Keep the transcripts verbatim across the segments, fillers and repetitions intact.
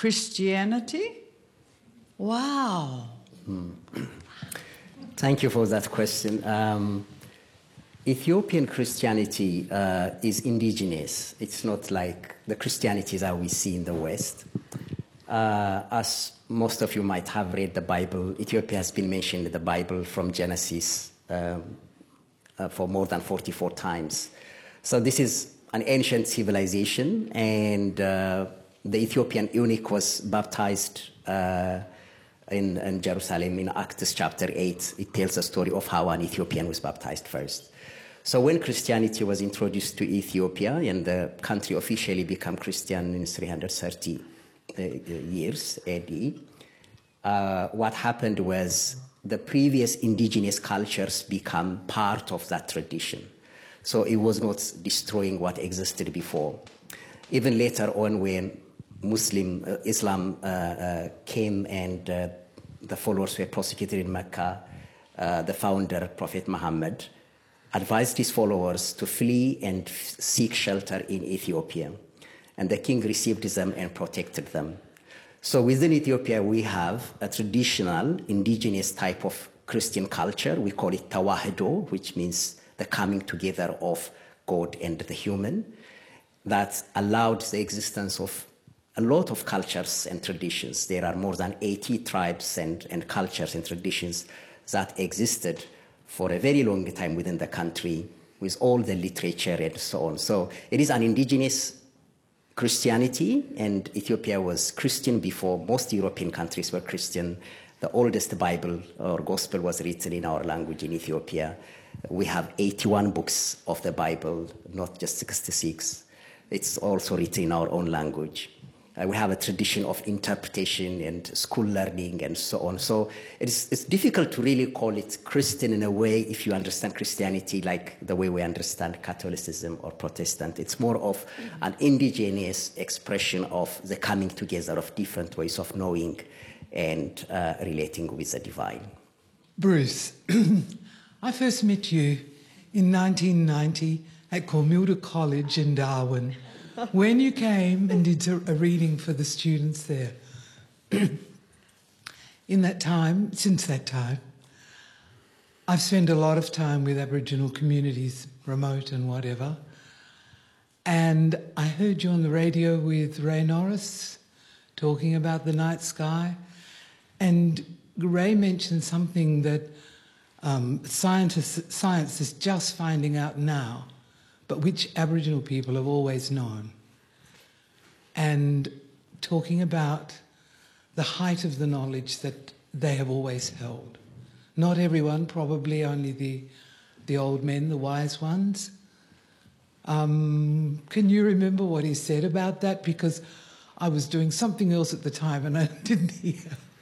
Christianity? Wow. Hmm. Thank you for that question. Um, Ethiopian Christianity uh, is indigenous. It's not like the Christianities that we see in the West. Uh, as most of you might have read the Bible, Ethiopia has been mentioned in the Bible from Genesis um, uh, for more than forty-four times. So this is an ancient civilization, and uh, the Ethiopian eunuch was baptized uh, in, in Jerusalem in Acts chapter eight. It tells the story of how an Ethiopian was baptized first. So when Christianity was introduced to Ethiopia and the country officially became Christian in three hundred thirty uh, years A D, uh, what happened was the previous indigenous cultures become part of that tradition. So it was not destroying what existed before. Even later on, when Muslim uh, Islam uh, uh, came and uh, the followers were persecuted in Mecca, uh, the founder, Prophet Muhammad, advised his followers to flee and seek shelter in Ethiopia. And the king received them and protected them. So within Ethiopia, we have a traditional indigenous type of Christian culture. We call it Tawahedo, which means the coming together of God and the human, that allowed the existence of a lot of cultures and traditions. There are more than eighty tribes and, and cultures and traditions that existed for a very long time within the country, with all the literature and so on. So it is an indigenous Christianity, and Ethiopia was Christian before most European countries were Christian. The oldest Bible or Gospel was written in our language in Ethiopia. We have eighty-one books of the Bible, not just sixty-six. It's also written in our own language. Uh, we have a tradition of interpretation and school learning and so on. So it's, it's difficult to really call it Christian in a way if you understand Christianity like the way we understand Catholicism or Protestant. It's more of an indigenous expression of the coming together of different ways of knowing and uh, relating with the divine. Bruce, I first met you in nineteen ninety at Cormilda College in Darwin, when you came and did a reading for the students there. In that time, since that time, I've spent a lot of time with Aboriginal communities, remote and whatever, and I heard you on the radio with Ray Norris talking about the night sky, and Ray mentioned something that um, scientists, science is just finding out now, but which Aboriginal people have always known, and talking about the height of the knowledge that they have always held. Not everyone, probably only the, the old men, the wise ones. Um, can you remember what he said about that? Because I was doing something else at the time and I didn't hear.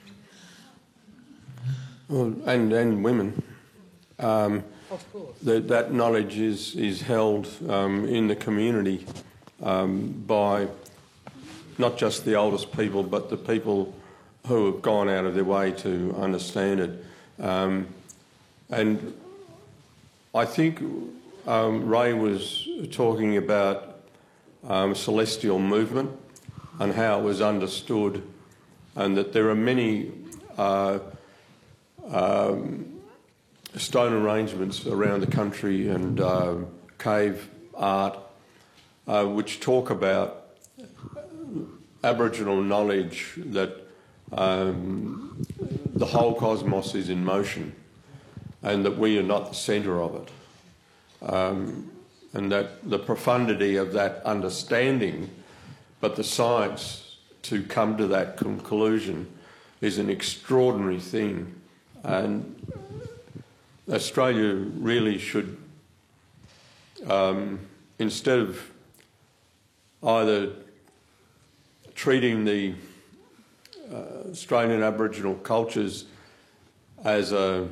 Well, and, and women. Um, Of course. That, that knowledge is, is held um, in the community um, by not just the oldest people, but the people who have gone out of their way to understand it. Um, and I think um, Ray was talking about um, celestial movement and how it was understood, and that there are many uh, um, stone arrangements around the country and uh, cave art uh, which talk about Aboriginal knowledge that um, the whole cosmos is in motion and that we are not the centre of it. Um, and that the profundity of that understanding, but the science to come to that conclusion is an extraordinary thing. And Australia really should, um, instead of either treating the uh, Australian Aboriginal cultures as a,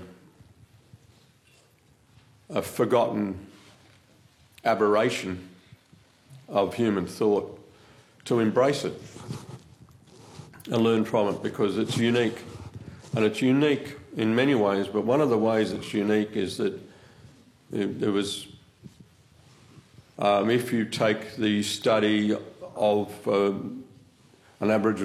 a forgotten aberration of human thought, to embrace it and learn from it, because it's unique. And it's unique in many ways, but one of the ways it's unique is that there was, um, if you take the study of um, an Aboriginal